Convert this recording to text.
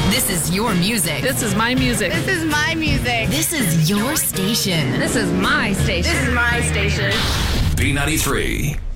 This is your music. This is my music. This is my music. This is your station. This is my station. This is my station. B93.